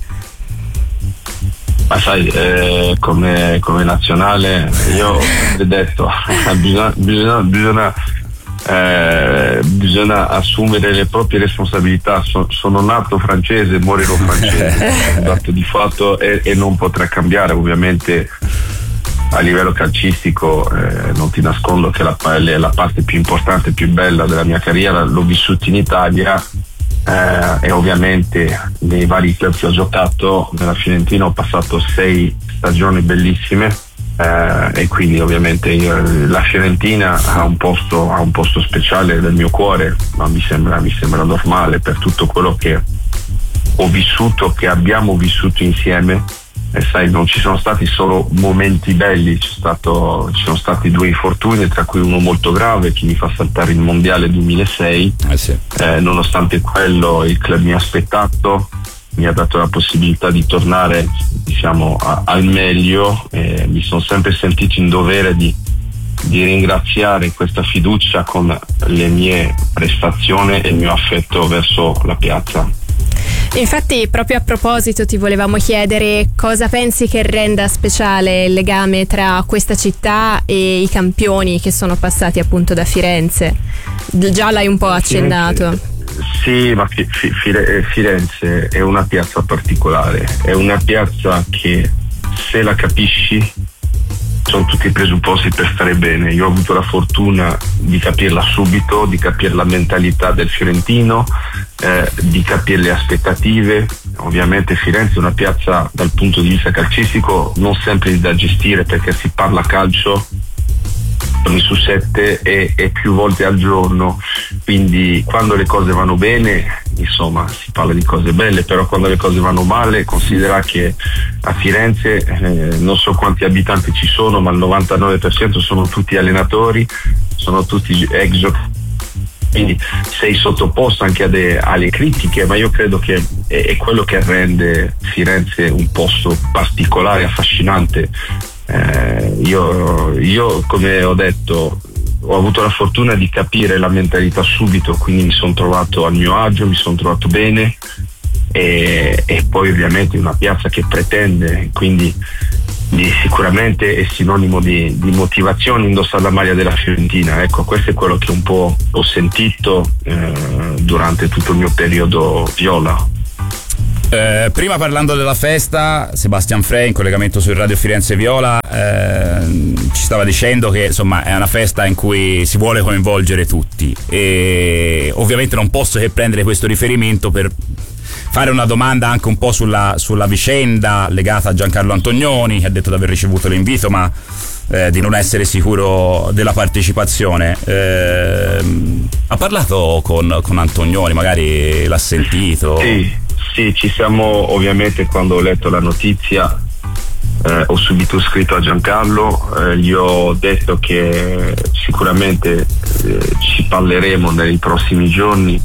Ma sai, eh, come, come nazionale io ho sempre detto bisogna, bisogna, bisogna, eh, bisogna assumere le proprie responsabilità. So, sono nato francese, morirò francese, è un dato di fatto e, e non potrà cambiare. Ovviamente a livello calcistico eh, non ti nascondo che la, la parte più importante, più bella della mia carriera l'ho vissuta in Italia. Eh, e ovviamente nei vari club che ho giocato nella Fiorentina ho passato sei stagioni bellissime, eh, e quindi ovviamente io, la Fiorentina ha un posto ha un posto speciale nel mio cuore, ma mi sembra, mi sembra normale per tutto quello che ho vissuto, che abbiamo vissuto insieme. E sai, non ci sono stati solo momenti belli, c'è stato, ci sono stati due infortuni, tra cui uno molto grave che mi fa saltare il mondiale duemilasei. Eh sì. eh, nonostante quello il club mi ha aspettato, mi ha dato la possibilità di tornare, diciamo, a, al meglio, e mi sono sempre sentito in dovere di, di ringraziare questa fiducia con le mie prestazioni e il mio affetto verso la piazza. Infatti, proprio a proposito, ti volevamo chiedere cosa pensi che renda speciale il legame tra questa città e i campioni che sono passati appunto da Firenze. Già l'hai un po' accennato. Sì, ma Firenze è una piazza particolare, è una piazza che, se la capisci, sono tutti i presupposti per stare bene. Io ho avuto la fortuna di capirla subito, di capire la mentalità del fiorentino, eh, di capire le aspettative. Ovviamente Firenze è una piazza dal punto di vista calcistico non sempre da gestire, perché si parla calcio giorni su sette e, e più volte al giorno, quindi quando le cose vanno bene, insomma, si parla di cose belle, però quando le cose vanno male, considera che a Firenze eh, non so quanti abitanti ci sono, ma il novantanove per cento sono tutti allenatori, sono tutti ex giocatori, quindi sei sottoposto anche a de, alle critiche, ma io credo che è, è quello che rende Firenze un posto particolare, affascinante. Eh, io, io come ho detto ho avuto la fortuna di capire la mentalità subito, quindi mi sono trovato al mio agio, mi sono trovato bene, e, e poi ovviamente una piazza che pretende, quindi di, sicuramente è sinonimo di, di motivazione indossare la maglia della Fiorentina. Ecco, questo è quello che un po' ho sentito eh, durante tutto il mio periodo viola. Eh, prima, parlando della festa, Sebastian Frey in collegamento su Radio Firenze Viola eh, ci stava dicendo che insomma è una festa in cui si vuole coinvolgere tutti, e ovviamente non posso che prendere questo riferimento per fare una domanda anche un po' sulla, sulla vicenda legata a Giancarlo Antonioni, che ha detto di aver ricevuto l'invito ma eh, di non essere sicuro della partecipazione. Eh, ha parlato con, con Antonioni, magari l'ha sentito? Sì. Sì, ci siamo, ovviamente quando ho letto la notizia eh, ho subito scritto a Giancarlo, eh, gli ho detto che sicuramente eh, ci parleremo nei prossimi giorni.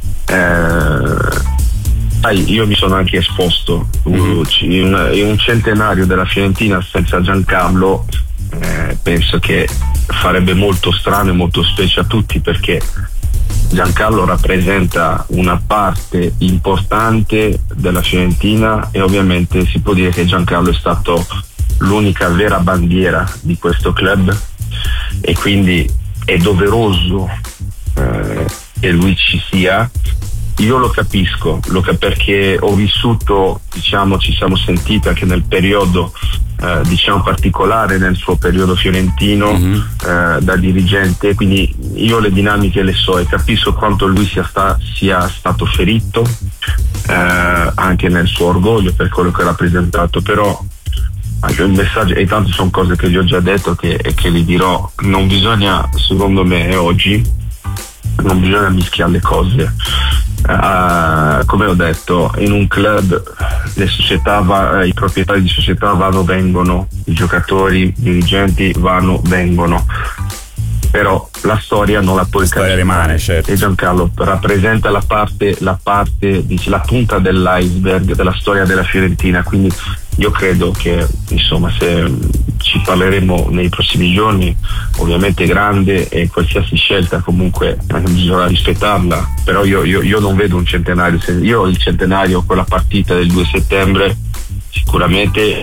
Eh, io mi sono anche esposto mm-hmm. in, in un centenario della Fiorentina senza Giancarlo, eh, penso che farebbe molto strano e molto specie a tutti, perché Giancarlo rappresenta una parte importante della Fiorentina e ovviamente si può dire che Giancarlo è stato l'unica vera bandiera di questo club, e quindi è doveroso eh, che lui ci sia. Io lo capisco, lo cap- perché ho vissuto, diciamo, ci siamo sentiti anche nel periodo eh, diciamo particolare, nel suo periodo fiorentino, mm-hmm. eh, da dirigente, quindi io le dinamiche le so e capisco quanto lui sia, sta- sia stato ferito eh, anche nel suo orgoglio per quello che ha rappresentato. Però anche il messaggio, e tanto sono cose che gli ho già detto che, e che li dirò, non bisogna, secondo me oggi non bisogna mischiare le cose. Uh, come ho detto, in un club le società va, i proprietari di società vanno, vengono, i giocatori, i dirigenti vanno, vengono, però la storia non la puoi la storia rimane, certo. E Giancarlo rappresenta la parte, la parte, dice, la punta dell'iceberg della storia della Fiorentina, quindi io credo che insomma se ci parleremo nei prossimi giorni, ovviamente grande, e qualsiasi scelta comunque bisogna rispettarla, però io, io, io non vedo un centenario, io il centenario, quella partita del due settembre sicuramente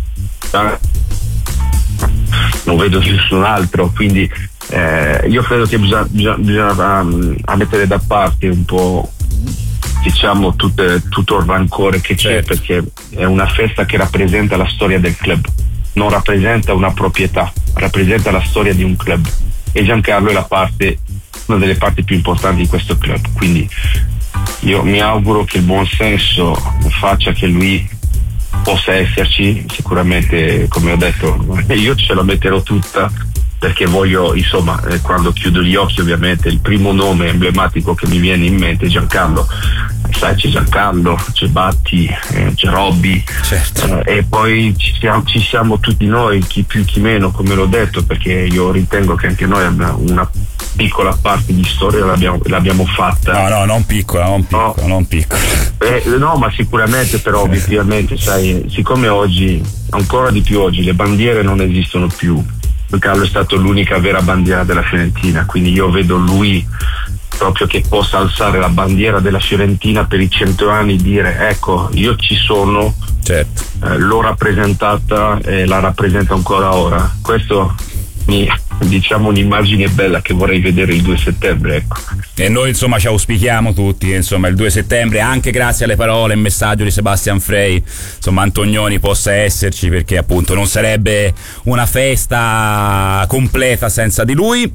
non vedo nessun altro, quindi eh, io credo che bisogna, bisogna, bisogna um, mettere da parte un po', diciamo, tutte, tutto il rancore che c'è, certo. Perché è una festa che rappresenta la storia del club, non rappresenta una proprietà, rappresenta la storia di un club, e Giancarlo è la parte, una delle parti più importanti di questo club, quindi io mi auguro che il buon senso faccia che lui possa esserci. Sicuramente, come ho detto, io ce la metterò tutta, perché voglio, insomma, eh, quando chiudo gli occhi, ovviamente il primo nome emblematico che mi viene in mente è Giancarlo. Sai, c'è Giancarlo, c'è Batti, eh, c'è Robby, certo. eh, e poi ci siamo, ci siamo tutti noi, chi più chi meno, come l'ho detto, perché io ritengo che anche noi abbiamo una piccola parte di storia l'abbiamo, l'abbiamo fatta. No, no, non piccola, non piccola, no. non piccola. Eh, no, ma sicuramente, però obiettivamente, sai, siccome oggi, ancora di più oggi, le bandiere non esistono più, Carlo è stato l'unica vera bandiera della Fiorentina, quindi io vedo lui proprio che possa alzare la bandiera della Fiorentina per i cento anni e dire ecco, io ci sono, certo. eh, l'ho rappresentata e la rappresento ancora ora. Questo mi, diciamo, un'immagine bella che vorrei vedere il due settembre, ecco. E noi insomma ci auspichiamo tutti, insomma, il due settembre, anche grazie alle parole e messaggio di Sebastian Frey, insomma, Antonioni possa esserci, perché appunto non sarebbe una festa completa senza di lui.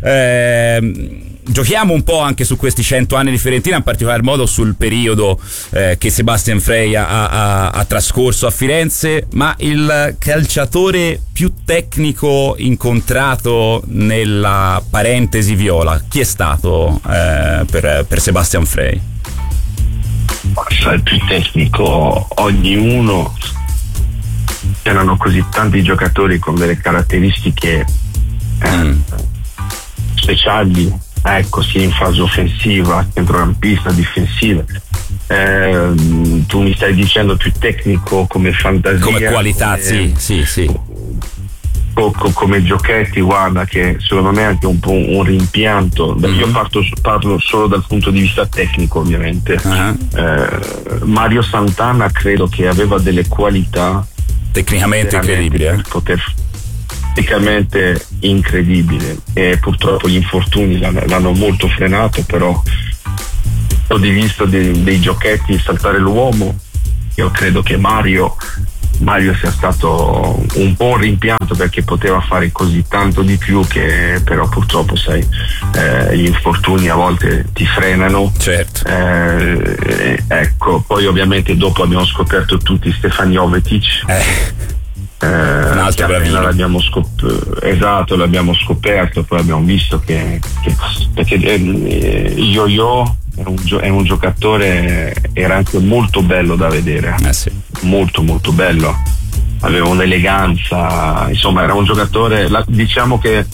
Eh, Giochiamo un po' anche su questi cento anni di Fiorentina, in particolar modo sul periodo eh, che Sebastian Frey ha, ha, ha trascorso a Firenze, ma il calciatore più tecnico incontrato nella parentesi viola, chi è stato eh, per, per Sebastian Frey? Il più tecnico, ognuno, erano così tanti giocatori con delle caratteristiche eh, mm. speciali. Ecco, sia in fase offensiva, centrocampista, difensiva. Eh, tu mi stai dicendo più tecnico come fantasia, come qualità, come, sì, sì, sì. Poco come giochetti, guarda che secondo me è anche un po' un rimpianto. Mm-hmm. Io parto, parlo solo dal punto di vista tecnico, ovviamente. Uh-huh. Eh, Mario Santana credo che aveva delle qualità tecnicamente incredibili, eh? Poter tecnicamente incredibile, e purtroppo gli infortuni l'hanno molto frenato, però ho di vista dei, dei giochetti, saltare l'uomo, io credo che Mario Mario sia stato un po' un rimpianto, perché poteva fare così tanto di più, che però purtroppo sai, eh, gli infortuni a volte ti frenano, certo. eh, ecco, poi ovviamente dopo abbiamo scoperto tutti Stefan Jovetic, eh. Eh, un altro bravino. L'abbiamo scop- esatto, l'abbiamo scoperto, poi abbiamo visto che, che perché eh, Yo-Yo è un, gio- è un giocatore, era anche molto bello da vedere, eh sì. molto molto bello, aveva un'eleganza, insomma era un giocatore, la, diciamo che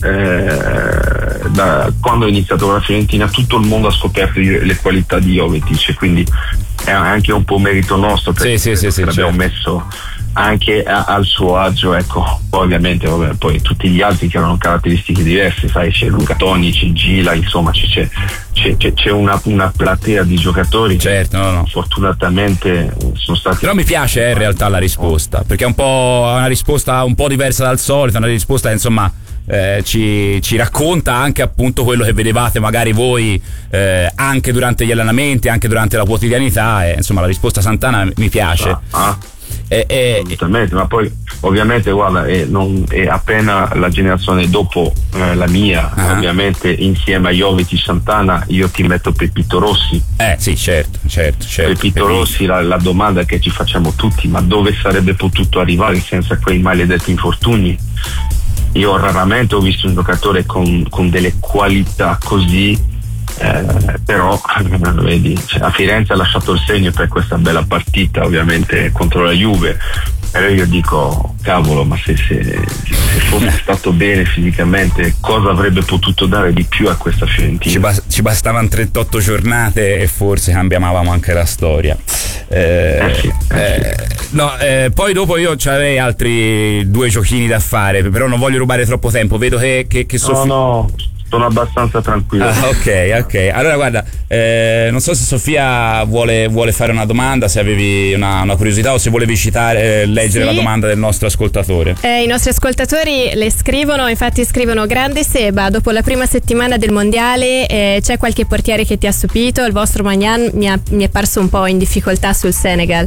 eh, da quando è iniziato con la Fiorentina tutto il mondo ha scoperto le qualità di Jovetic, quindi è anche un po' merito nostro, perché sì, sì, sì, sì, l'abbiamo certo. messo anche a, al suo agio, ecco. Poi ovviamente vabbè, poi tutti gli altri che avevano caratteristiche diverse, sai, c'è Luca Toni, c'è Gila, insomma c'è, c'è, c'è, c'è una, una platea di giocatori, certo, no, no. fortunatamente sono stati. Però mi piace eh, in realtà la risposta, perché è un po' una risposta un po' diversa dal solito, una risposta insomma eh, ci, ci racconta anche appunto quello che vedevate magari voi eh, anche durante gli allenamenti, anche durante la quotidianità, e insomma la risposta Santana mi piace. Ah, ah. Eh, eh, assolutamente, ma poi ovviamente guarda, è, non, è appena la generazione dopo eh, la mia, uh-huh. ovviamente insieme a Jovetic, Santana, io ti metto Pepito Rossi. Eh sì, certo, certo, certo. Pepito Rossi, la, la domanda che ci facciamo tutti, ma dove sarebbe potuto arrivare senza quei maledetti infortuni? Io raramente ho visto un giocatore con, con delle qualità così Eh, però vedi, cioè, a Firenze ha lasciato il segno per questa bella partita, ovviamente contro la Juve, però io dico cavolo, ma se, se, se fosse stato bene fisicamente, cosa avrebbe potuto dare di più a questa Fiorentina? Ci, bas- ci bastavano trentotto giornate e forse cambiavamo anche la storia. Eh, eh sì, eh eh, no, eh, poi dopo io c'avrei altri due giochini da fare, però non voglio rubare troppo tempo, vedo che, che, che Sofia... no no sono abbastanza tranquillo. Ah, ok, ok. Allora guarda, eh, non so se Sofia vuole, vuole fare una domanda, se avevi una, una curiosità o se volevi citare, eh, leggere sì. la domanda del nostro ascoltatore. Eh, I nostri ascoltatori le scrivono, infatti scrivono: grande Seba, dopo la prima settimana del mondiale eh, c'è qualche portiere che ti ha stupito? Il vostro Magnan mi, ha, mi è parso un po' in difficoltà sul Senegal.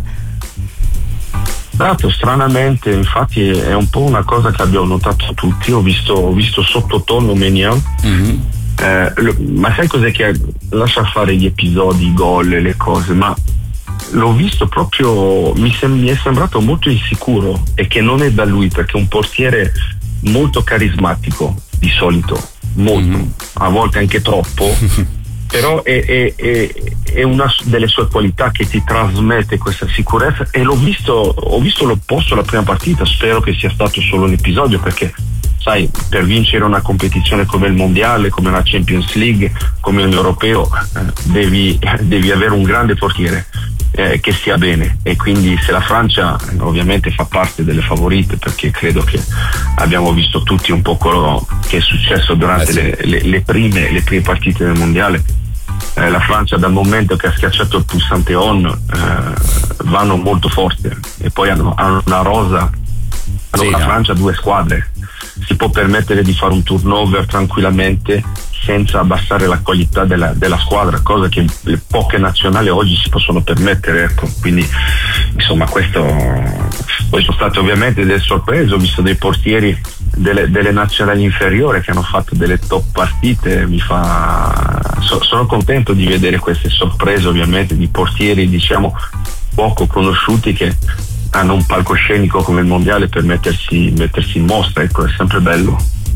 Esatto, stranamente, infatti è un po' una cosa che abbiamo notato tutti. Ho visto, ho visto sottotono Maignan, mm-hmm. eh, lo, ma sai cos'è che lascia fare gli episodi, i gol, le cose, ma l'ho visto proprio, mi, sem- mi è sembrato molto insicuro, e che non è da lui, perché è un portiere molto carismatico di solito, molto, mm-hmm. a volte anche troppo. Però è, è, è, è una delle sue qualità che ti trasmette questa sicurezza, e l'ho visto, ho visto l'opposto la prima partita. Spero che sia stato solo un episodio, perché sai, per vincere una competizione come il mondiale, come la Champions League, come un europeo, eh, devi, devi avere un grande portiere eh, che stia bene, e quindi se la Francia eh, ovviamente fa parte delle favorite, perché credo che abbiamo visto tutti un po' quello che è successo durante eh sì. le, le, le, prime, le prime partite del mondiale. Eh, la Francia, dal momento che ha schiacciato il pulsante on, eh, vanno molto forte, e poi hanno, hanno una rosa. Allora, sì, la no. Francia ha due squadre, si può permettere di fare un turnover tranquillamente senza abbassare la qualità della, della squadra, cosa che le poche nazionali oggi si possono permettere, ecco. Quindi insomma questo, poi sono state ovviamente delle sorprese, ho visto dei portieri delle, delle nazionali inferiori che hanno fatto delle top partite, mi fa so, sono contento di vedere queste sorprese, ovviamente, di portieri diciamo poco conosciuti che hanno un palcoscenico come il mondiale per mettersi, mettersi in mostra, ecco, è sempre bello.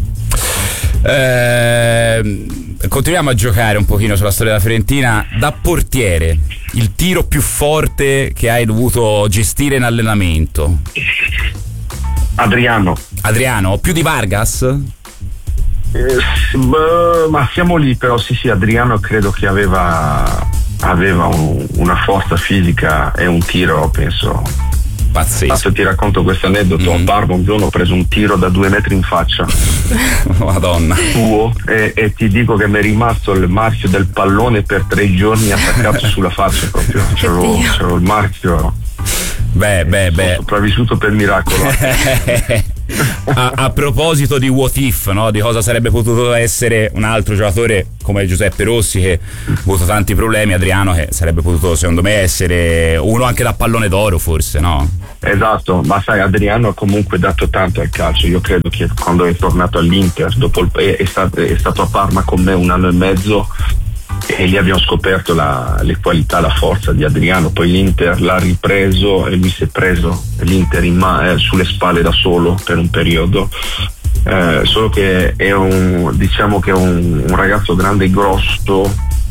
Eh, continuiamo a giocare un pochino sulla storia della Fiorentina. Da portiere, il tiro più forte che hai dovuto gestire in allenamento? Adriano. Adriano, più di Vargas? Eh, beh, ma siamo lì, però sì sì, Adriano credo che aveva aveva un, una forza fisica e un tiro, penso, pazzesco. Adesso ti racconto questo aneddoto. Mm. A Barba un giorno ho preso un tiro da due metri in faccia. Madonna. Tuo, e, e ti dico che mi è rimasto il marchio del pallone per tre giorni attaccato sulla faccia proprio. C'ero, c'ero il marchio. Beh, beh, beh. Sono sopravvissuto per miracolo. a, a proposito di what if, no? Di cosa sarebbe potuto essere un altro giocatore come Giuseppe Rossi, che ha avuto tanti problemi, Adriano che sarebbe potuto secondo me essere uno anche da pallone d'oro, forse, no? Esatto, ma sai, Adriano ha comunque dato tanto al calcio. Io credo che quando è tornato all'Inter, dopo il, è, è, stato, è stato a Parma con me un anno e mezzo, e lì abbiamo scoperto la, le qualità, la forza di Adriano. Poi l'Inter l'ha ripreso e lui si è preso l'Inter in ma- eh, sulle spalle da solo per un periodo, eh, solo che è un, diciamo che è un, un ragazzo grande e grosso,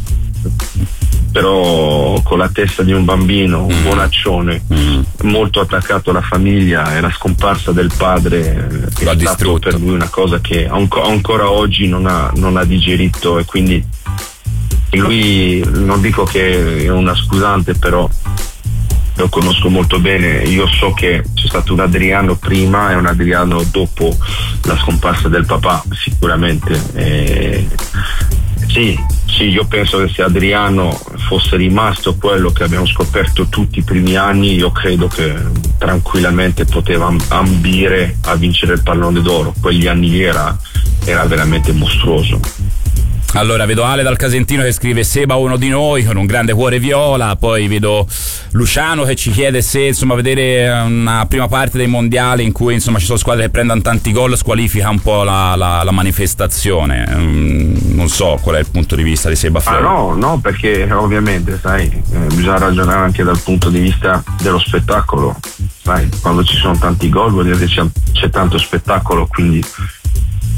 però con la testa di un bambino, un bonaccione, mm. molto attaccato alla famiglia, e la scomparsa del padre è stato distrutto per lui una cosa che ancora oggi non ha, non ha digerito, e quindi lui, non dico che è una scusante, però lo conosco molto bene. Io so che c'è stato un Adriano prima e un Adriano dopo la scomparsa del papà, sicuramente. E sì, sì, io penso che se Adriano fosse rimasto quello che abbiamo scoperto tutti i primi anni, io credo che tranquillamente poteva ambire a vincere il pallone d'oro. Quegli anni lì era, era veramente mostruoso. Allora vedo Ale dal Casentino che scrive: Seba uno di noi, con un grande cuore viola. Poi vedo Luciano che ci chiede se insomma vedere una prima parte dei mondiali in cui insomma ci sono squadre che prendono tanti gol squalifica un po' la, la, la manifestazione. Mm, non so qual è il punto di vista di Seba Flori. Ah, no, no, perché ovviamente sai, eh, bisogna ragionare anche dal punto di vista dello spettacolo. Sai, quando ci sono tanti gol vuol dire che c'è, c'è tanto spettacolo, quindi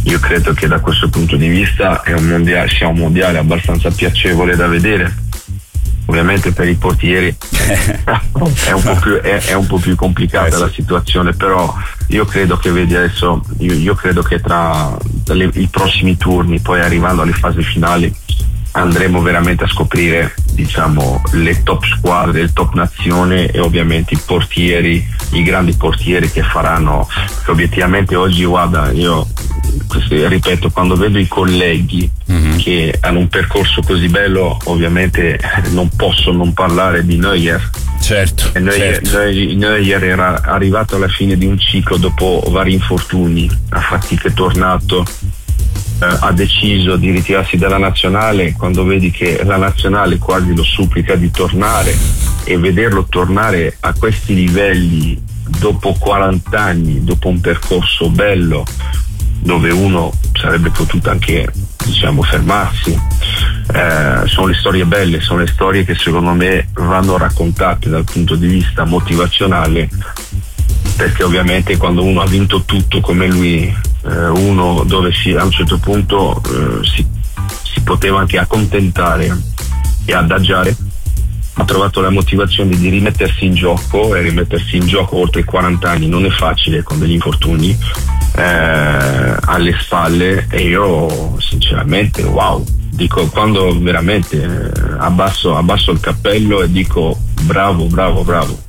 io credo che da questo punto di vista è un mondiale, sia un mondiale abbastanza piacevole da vedere. Ovviamente per i portieri è, un po più, è, è un po' più complicata eh sì. la situazione, però io credo che vedi adesso, io, io credo che tra le, i prossimi turni, poi arrivando alle fasi finali, andremo veramente a scoprire, diciamo, le top squadre, il top nazione e ovviamente i portieri, i grandi portieri che faranno, che obiettivamente oggi, guarda, io ripeto, quando vedo i colleghi mm-hmm. che hanno un percorso così bello, ovviamente non posso non parlare di Neuer. Certo, e Neuer, certo. Neuer, Neuer era arrivato alla fine di un ciclo dopo vari infortuni, a fatica è tornato, eh, ha deciso di ritirarsi dalla nazionale. Quando vedi che la nazionale quasi lo supplica di tornare e vederlo tornare a questi livelli dopo quaranta anni, dopo un percorso bello dove uno sarebbe potuto anche, diciamo, fermarsi, eh, sono le storie belle, sono le storie che secondo me vanno raccontate dal punto di vista motivazionale, perché ovviamente quando uno ha vinto tutto come lui, eh, uno dove si, a un certo punto eh, si, si poteva anche accontentare e adagiare, ha trovato la motivazione di rimettersi in gioco, e rimettersi in gioco oltre i quaranta anni non è facile, con degli infortuni eh, alle spalle, e io sinceramente wow, dico, quando veramente eh, abbasso, abbasso il cappello e dico bravo, bravo, bravo.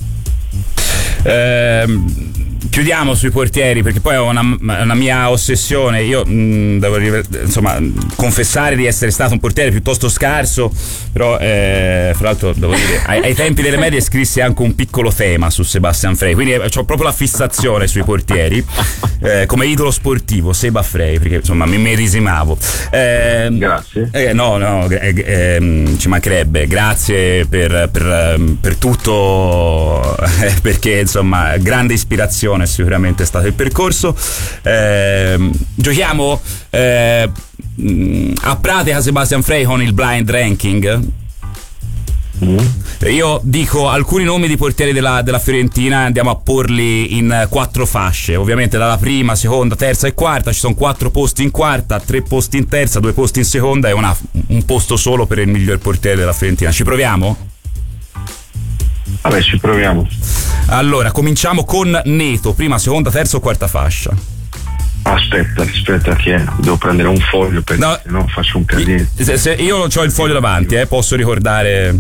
Ehm Chiudiamo sui portieri, perché poi è una, una mia ossessione. Io mh, devo insomma confessare di essere stato un portiere piuttosto scarso, però eh, fra l'altro devo dire ai, ai tempi delle medie scrissi anche un piccolo tema su Sebastian Frey, quindi ho proprio la fissazione sui portieri eh, come idolo sportivo, Seba Frey, perché insomma mi medesimavo. Eh, grazie. Eh, no, no, eh, eh, ci mancherebbe. Grazie per, per, per tutto, eh, perché insomma grande ispirazione sicuramente è stato il percorso. Eh, giochiamo eh, a pratica Sebastian Frey con il blind ranking. Mm. Io dico alcuni nomi di portieri della, della Fiorentina, andiamo a porli in quattro fasce, ovviamente dalla prima, seconda, terza e quarta. Ci sono quattro posti in quarta, tre posti in terza, due posti in seconda e una, un posto solo per il miglior portiere della Fiorentina. Ci proviamo? Vabbè, ci proviamo. Allora, cominciamo con Neto, prima, seconda, terza o quarta fascia? Aspetta, aspetta che devo prendere un foglio, perché no, se no faccio un casino. Se, se io non ho il foglio davanti, eh, posso ricordare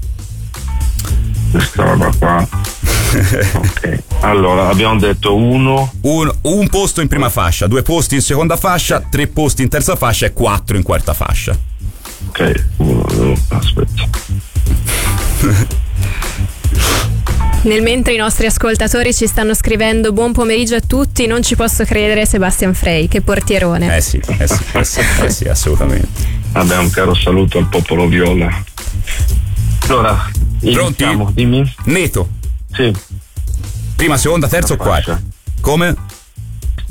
questa roba qua. Ok, allora abbiamo detto uno. un un posto in prima fascia, due posti in seconda fascia, tre posti in terza fascia e quattro in quarta fascia. Ok, uno, due, aspetta. Nel mentre i nostri ascoltatori ci stanno scrivendo buon pomeriggio a tutti, non ci posso credere, Sebastian Frey, che portierone. Eh sì, eh sì, eh sì, eh sì, assolutamente. Vabbè, un caro saluto al popolo viola. Allora, pronti? Dimmi. Neto. Sì. Prima, seconda, terza o quarta? Come?